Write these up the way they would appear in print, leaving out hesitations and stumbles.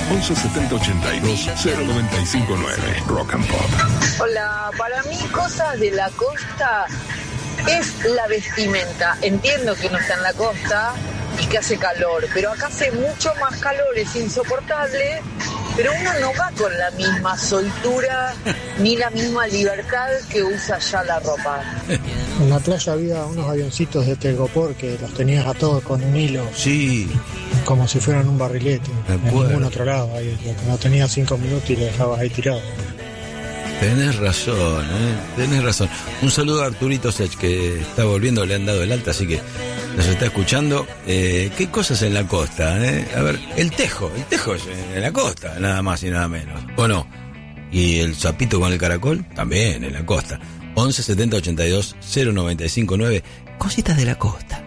11 70 82 0959. Rock and Pop. Hola, para mí cosas de la costa es la vestimenta. Entiendo que no está en la costa y que hace calor, pero acá hace mucho más calor, es insoportable, pero uno no va con la misma soltura ni la misma libertad que usa ya la ropa. En la playa había unos avioncitos de telgopor que los tenías atados con un hilo. Sí. Como si fueran un barrilete. En acuerdo. ningún otro lado. Ahí, no tenías 5 minutos y lo dejabas ahí tirado. Tenés razón, tenés razón. Un saludo a Arturito Sech, que está volviendo, le han dado el alta, así que nos está escuchando. ¿Qué cosas en la costa? A ver, el tejo es en la costa, nada más y nada menos. ¿O no? Y el sapito con el caracol, también en la costa. 11 70 82 0959. Cositas de la costa.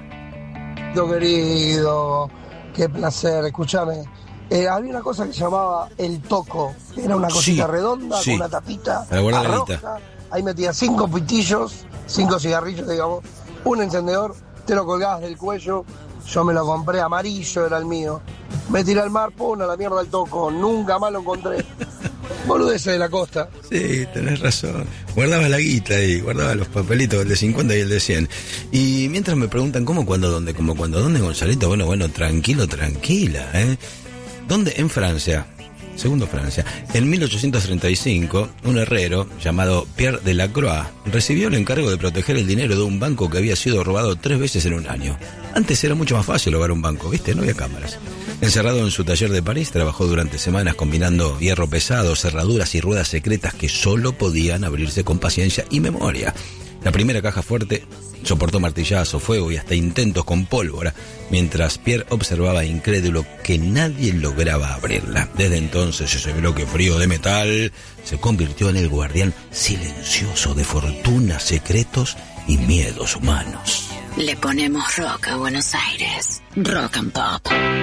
Querido, qué placer, escúchame. Había una cosa que se llamaba el toco. Era una cosita redonda con una tapita roja. Ahí metías 5 pitillos, 5 cigarrillos, digamos, un encendedor, te lo colgabas del cuello. Yo me lo compré amarillo, era el mío. Me tiré al mar, pon a la mierda el toco. Nunca más lo encontré. Boludeces de la costa. Sí, tenés razón. Guardaba la guita ahí, guardaba los papelitos, el de 50 y el de 100. Y mientras me preguntan cómo, cuándo, dónde, Gonzalito, bueno, tranquila, ¿Dónde? En Francia, segundo Francia. En 1835, un herrero llamado Pierre Delacroix recibió el encargo de proteger el dinero de un banco que había sido robado 3 veces en un año. Antes era mucho más fácil robar un banco, ¿viste? No había cámaras. Encerrado en su taller de París, trabajó durante semanas combinando hierro pesado, cerraduras y ruedas secretas que solo podían abrirse con paciencia y memoria. La primera caja fuerte soportó martillazos, fuego y hasta intentos con pólvora, mientras Pierre observaba incrédulo que nadie lograba abrirla. Desde entonces ese bloque frío de metal se convirtió en el guardián silencioso de fortunas, secretos y miedos humanos. Le ponemos rock a Buenos Aires. Rock and Pop.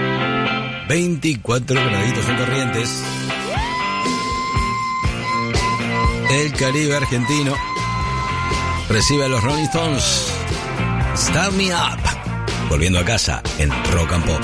24 graditos en Corrientes. El Caribe argentino recibe a los Rolling Stones. Start Me Up. Volviendo a casa en Rock and Pop.